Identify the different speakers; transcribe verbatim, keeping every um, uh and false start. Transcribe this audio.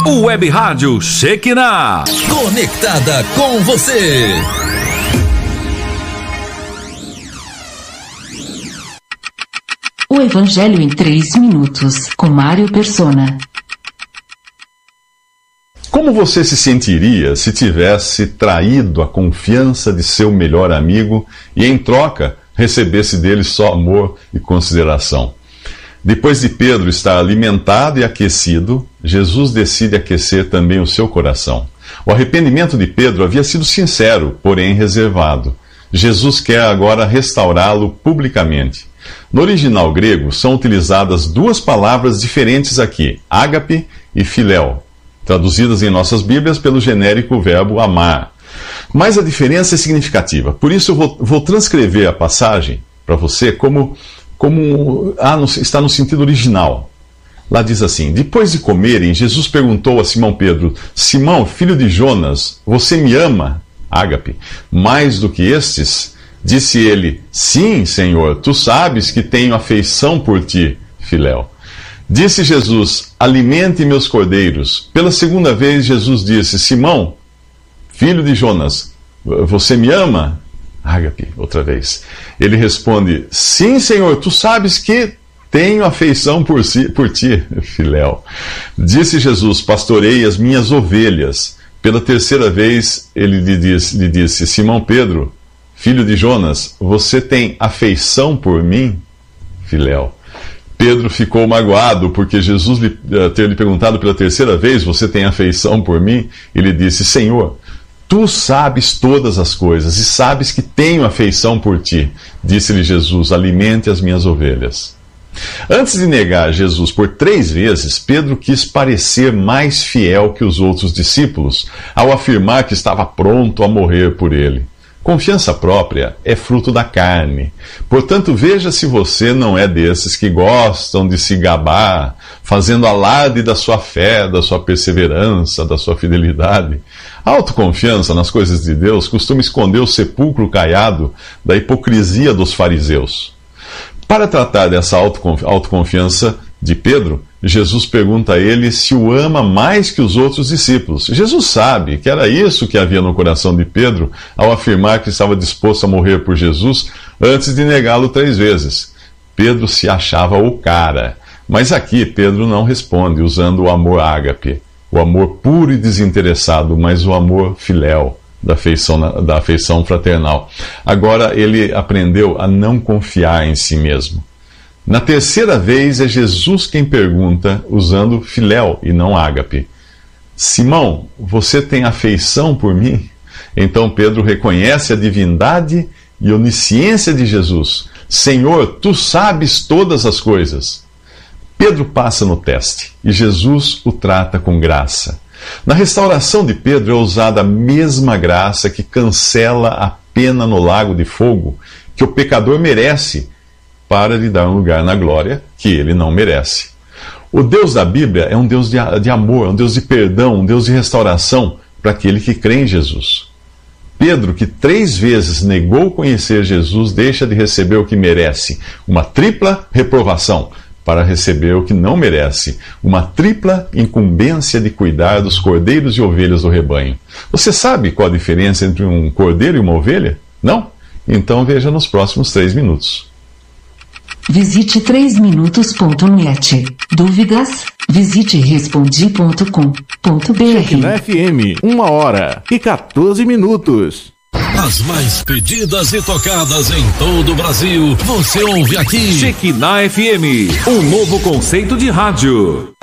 Speaker 1: Web Rádio Shekinah.
Speaker 2: Conectada com você.
Speaker 3: O Evangelho em três minutos, com Mário Persona.
Speaker 4: Como você se sentiria se tivesse traído a confiança de seu melhor amigo e, em troca, recebesse dele só amor e consideração? Depois de Pedro estar alimentado e aquecido, Jesus decide aquecer também o seu coração. O arrependimento de Pedro havia sido sincero, porém reservado. Jesus quer agora restaurá-lo publicamente. No original grego são utilizadas duas palavras diferentes aqui, ágape e filéu, traduzidas em nossas Bíblias pelo genérico verbo amar. Mas a diferença é significativa. Por isso eu vou, vou transcrever a passagem para você como, como ah, no, está no sentido original. Lá diz assim: depois de comerem, Jesus perguntou a Simão Pedro: Simão, filho de Jonas, você me ama, ágape, mais do que estes? Disse ele: sim, Senhor, tu sabes que tenho afeição por ti, filéu. Disse Jesus: alimente meus cordeiros. Pela segunda vez, Jesus disse: Simão, filho de Jonas, você me ama? Ágape, outra vez. Ele responde: sim, Senhor, tu sabes que tenho afeição por, si, por ti, filéu. Disse Jesus: pastorei as minhas ovelhas. Pela terceira vez, ele lhe disse, lhe disse: Simão Pedro, filho de Jonas, você tem afeição por mim, filéu. Pedro ficou magoado porque Jesus lhe, uh, ter lhe perguntado pela terceira vez: você tem afeição por mim? Ele disse: Senhor, tu sabes todas as coisas e sabes que tenho afeição por ti. Disse-lhe Jesus: alimente as minhas ovelhas. Antes de negar Jesus por três vezes, Pedro quis parecer mais fiel que os outros discípulos ao afirmar que estava pronto a morrer por ele. Confiança própria é fruto da carne. Portanto, veja se você não é desses que gostam de se gabar, fazendo alarde da sua fé, da sua perseverança, da sua fidelidade. A autoconfiança nas coisas de Deus costuma esconder o sepulcro caiado da hipocrisia dos fariseus. Para tratar dessa autoconfiança de Pedro, Jesus pergunta a ele se o ama mais que os outros discípulos. Jesus sabe que era isso que havia no coração de Pedro ao afirmar que estava disposto a morrer por Jesus antes de negá-lo três vezes. Pedro se achava o cara. Mas aqui Pedro não responde usando o amor ágape, o amor puro e desinteressado, mas o amor filéu, da afeição, da afeição fraternal. Agora ele aprendeu a não confiar em si mesmo. Na terceira vez é Jesus quem pergunta, usando filéu e não ágape: Simão, você tem afeição por mim? Então Pedro reconhece a divindade e onisciência de Jesus. Senhor, tu sabes todas as coisas. Pedro passa no teste e Jesus o trata com graça. Na restauração de Pedro é usada a mesma graça que cancela a pena no lago de fogo que o pecador merece, para lhe dar um lugar na glória que ele não merece. O Deus da Bíblia é um Deus de, de amor, um Deus de perdão, um Deus de restauração para aquele que crê em Jesus. Pedro, que três vezes negou conhecer Jesus, deixa de receber o que merece, uma tripla reprovação, para receber o que não merece, uma tripla incumbência de cuidar dos cordeiros e ovelhas do rebanho. Você sabe qual a diferença entre um cordeiro e uma ovelha? Não? Então veja nos próximos três minutos.
Speaker 3: Visite três minutos ponto net. Dúvidas? Visite respondi ponto com ponto br.
Speaker 5: Na F M, uma hora e quatorze minutos.
Speaker 2: As mais pedidas e tocadas em todo o Brasil, você ouve aqui.
Speaker 1: Shekinah F M, um novo conceito de rádio.